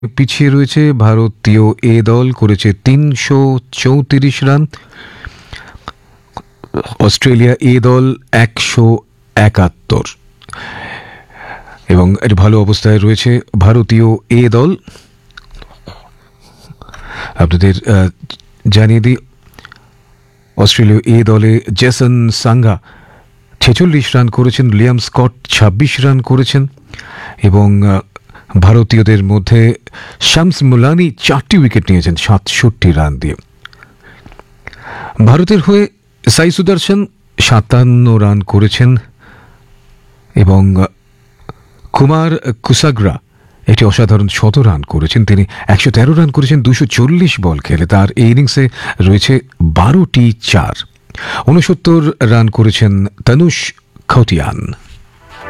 পিছিয়ে রয়েছে। ভারতীয় এ দল করেছে ৩৩৪ রান, অস্ট্রেলিয়া এ দল ১৭১, এবং এর ভালো অবস্থায় রয়েছে ভারতীয় এ দল। আপনাদের জানিয়ে দিই, অস্ট্রেলীয় এ দলে জেসন সাঙ্গা ৪৬ রান করেছেন, লিয়াম স্কট ২৬ রান করেছেন, এবং ভারতীয়দের মধ্যে শামস মুলানি ৪টি উইকেট নিয়েছেন ৬৭ রান দিয়ে। ভারতের হয়ে সাই সুদর্শন ৫৭ রান করেছেন, এবং কুমার কুসাগ্রা একটি অসাধারণ ১০০ রান করেছেন। তিনি ১১৩ রান করেছেন ২৪০ বল খেলে। তার এই ইনিংসে রয়েছে ১২টি চার। ৬৯ রান করেছেন তনুষ খতিয়ান।